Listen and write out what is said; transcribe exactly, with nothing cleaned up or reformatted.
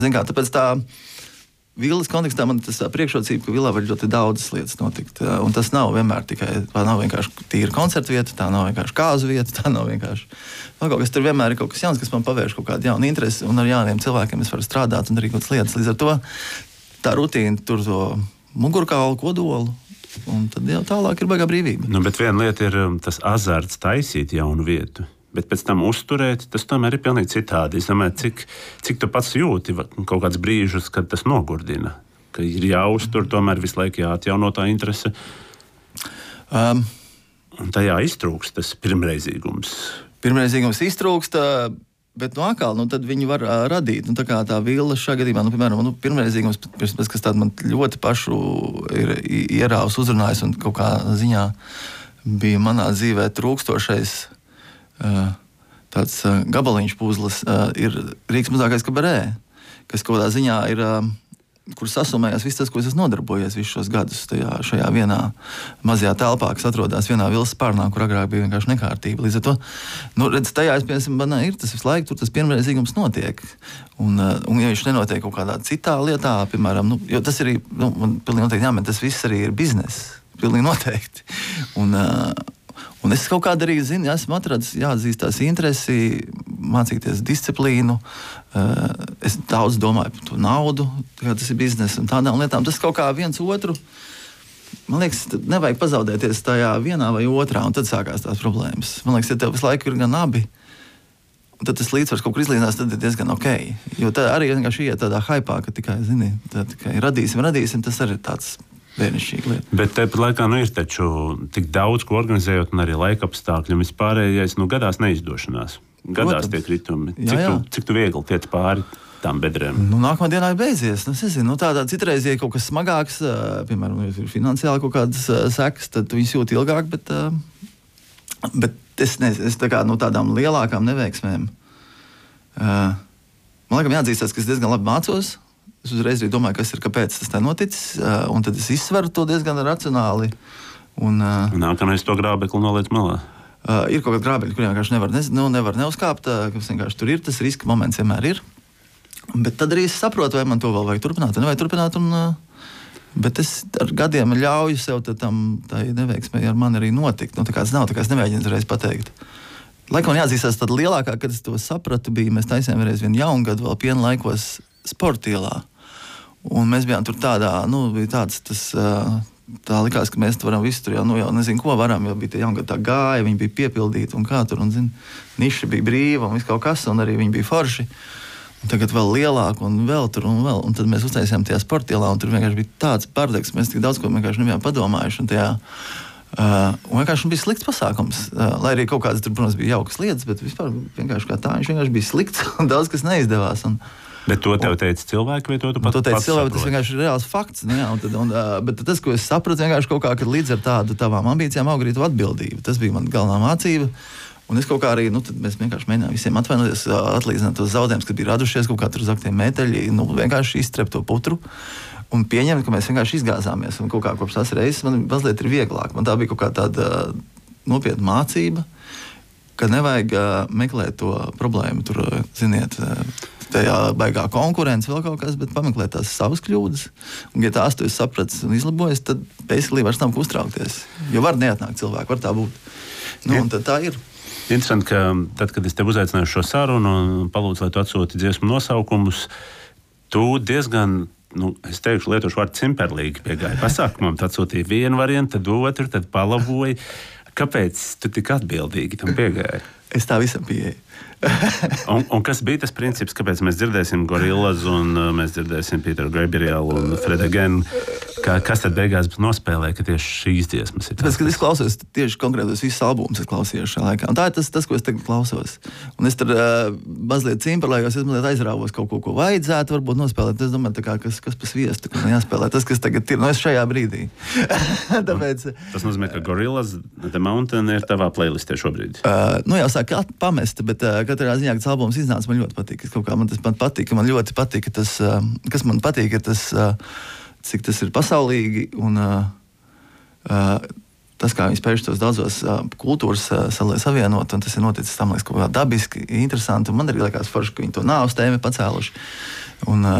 Zin kā, tāpēc tā villas kontekstā man tas priekšrocība, ka villā var ļoti daudzas lietas notikt. Un tas nav vienmēr tikai, tā nav vienkārši tīra koncertu vieta, tā nav vienkārši kāzu vieta, tā nav vienkārši. Vēl kaut kas tur vienmēr ir kaut kas jauns, kas man pavērš kaut kādu jaunu interesi, un ar jauniem cilvēkiem es varu strādāt un darīt kaut kādas lietas. Līdz ar to tā rutīna tur to mugurkaulu, kodolu, un tad jau tālāk ir baigā brīvība. Nu, bet viena lieta ir tas azarts taisīt jaunu vietu. Bet pēc tam uzturēt, tas tomēr ir pilnīgi citādi. Es domāju, cik, cik tu pats jūti kaut kāds brīžus, kad tas nogurdina, ka ir jāuztur, tomēr visu laiku jāatjauno tā interese. Um, Un tajā iztrūkst tas pirmreizīgums. Pirmreizīgums iztrūkst, bet no atkal, nu, tad viņi var uh, radīt. Nu, tā kā tā villa šajā gadījumā, nu, piemēram, nu, pirmreizīgums, kas tāda man ļoti pašu ir ierāvus uzrunājis un kaut kā ziņā bija manā dzīvē trūkstošais tāds gabaliņš puzles ir Rīgas mazākais kabarē, kas kaut kādā ziņā ir, kur sasumējās viss tas, ko es esmu nodarbojies visus šos gadus tajā, šajā vienā mazajā telpā, kas atrodas vienā villas spārnā, kur agrāk bija vienkārši nekārtība. Līdz ar to, nu, redz, tajā es, piemēram, man ir tas visu laiku, tur tas pirmreizīgums notiek. Un, un ja viņš nenotiek kaut kādā citā lietā, piemēram, nu, jo tas arī, nu, man pilnīgi noteikti jāmet, tas viss arī ir bizness. Pilnīgi noteikti. Un, Un es kaut kādā arī zinu, esmu atradis, jāatzīst tās interesi, mācīties disciplīnu. Es daudz domāju par to naudu, kā tas ir biznesa un tādām lietām. Tas kaut kā viens otru, man liekas, nevajag pazaudēties tajā vienā vai otrā, un tad sākās tās problēmas. Man liekas, ja tev visu laiku ir gan abi, un tad tas līdzsvars kaut kur izlīdzinās, tad ir diezgan ok. Jo tā arī vienkārši iet tādā haipā, ka tikai, zini, tā, tikai radīsim, radīsim, tas arī ir tāds bērnišķīga lieta. Bet tāpat laikā nu, ir taču tik daudz, ko organizējot, un arī laika apstākļi, un vispārējais nu, gadās neizdošanās. Gadās tie kritumi. Jā, cik, jā. tu, cik tu viegli tiec pāri tām bedrēm? Nu, nākamā dienā ir beidzies. Nu, zinu, nu, tādā citreiz, ja kaut kas smagāks, piemēram, ir finansiāli kaut kādas sekas, tad tu viņus jūti ilgāk, bet, bet es nezinu, es tā kā no tādām lielākām neveiksmēm. Man laikam jāatzīstās, ka es diezgan labi mācos. Es uzreiz arī domāju, kas ir, kāpēc tas tā noticis, un tad es izsveru to diezgan racionāli. Un, un nākamais to grābekli noliec malā. Uh, ir kaut kāda grābekļa, kuriem vienkārši nevar, ne, nu, nevar neuzkāpt, kas vienkārši tur ir, tas riska moments vienmēr ir. Bet tad arī es saprotu, vai man to vēl vajag turpināt, vai nevajag turpināt, un, uh, bet es ar gadiem ļauju sev tam, tai neveiksmei ar mani arī notikt. Nu, tā kā tas nav, tā kā es nemēģinu uzreiz pateikt. Laikam man jāatzīstās, tad lielākā, kad es to sapratu, bija, mēs taisījām vienreiz vienu jaungadu vēl piena laikos sportielā. Un mēs bijām tur tādā, nu, bija tāds, tas, tā likās, ka mēs varam visu tur jau, nu, jau nezinu, ko varam, jo bija tie jaungadi tā gāja, viņi bija piepildīti un kā tur, un, zin, niša bija brīva un viss kaut kas, un arī viņi bija forši. Un tagad vēl lielāk un vēl tur un vēl, un tad mēs uztaisījām tajā sportielā, un tur vienkārši bija tāds pārdegs, mēs tik daudz ko vienkārši nebijām padomājuši, un tajā, uh, un vienkārši bija slikts pasākums, uh, lai arī kaut kādas tur, protams, bija jaukas lietas, bet vispār vienkārši kā tā, viņš vienkārši bija slikts, un daudz kas neizdevās, un Bet to tev teica cilvēki, vai to tu pat, to teica pats cilvēki, tas saproti? vienkārši ir reāls fakts. Ne, un tad, un, uh, bet tas, ko es sapratu, vienkārši kaut kā, kad līdz ar tādu tavām ambīcijām aug arī tu atbildību. Tas bija man galvenā mācība. Un es kaut kā arī, nu, tad mēs vienkārši mēģinājām visiem atvainoties, atlīdzināt tos zaudējumus, kad bija radušies kaut kā tur zaktie meteļi, nu, vienkārši iztrept to putru un pieņemt, ka mēs vienkārši izgāzāmies. Un kaut kā kopš tās reizes man mazliet ir vieglāk. Man tā bija kaut kā tāda nopietna mācība, ka nevajag uh, meklēt to problēmu tur, uh, ziniet, uh, tajā baigā konkurence vēl kaut kas, bet pameklēt tās savas kļūdas. Un, ja tās tu esi sapratis un izlabojis, tad basically vairs nav ko uztraukties. Jo var neatnākt cilvēku, var tā būt. Nu, un tad tā ir. Interesanti, ka tad, kad es tev uzaicināju šo sarunu un palūdzu, lai tu atsūti dziesmu nosaukumus, tu diezgan, nu, es teikšu, lietošu vārdu cimperlīgi piegāji pasākumam, tu atsūtīji vienu variantu, tad otru, tad palaboji. Kāpēc tu tik atbildīgi tam piegāji? Es tā visam pieeju. un, un kas bija tas princips, kāpēc mēs dzirdēsim Gorillaz un uh, mēs dzirdēsim Peteru Gabrielu un Fred Again? Kā, kas tad beigās nospēlē, ka tieši šīs dziesmas ir? Tāpēc, kad es klausos tieši konkrētos visus albumus, es klausījos šajā laikā. Un tā ir tas, tas, ko es tagad klausos. Un es tur uh, mazliet cimperlējos, es mazliet aizrāvos kaut ko, ko vajadzētu varbūt nospēlēt. Es domāju, tā kā, kas, kas pa sviestu, ka man jāspēlē. Tas, kas tagad ir, no es šajā brīdī. Tāpēc, tas nozīmē, ka Gorillaz, The Mountain ir tavā playlistē šobrīd. Uh, nu jau sāk pamest, bet uh, katrā ziņā, kad albums iznāca, man ļoti patīk. Kaut kā man tas man patīk, man ļoti patīk, tas, uh, kas man patīk, ir tas, uh, cik tas ir pasaulīgi un uh, uh, tas, kā viņi spējuši tos daudzos uh, kultūras uh, savienot, un tas ir noticis tam, liekas, kaut kā dabiski, interesanti, un man arī liekas forši, ka viņi to nāvs tēmi pacēluši. Un,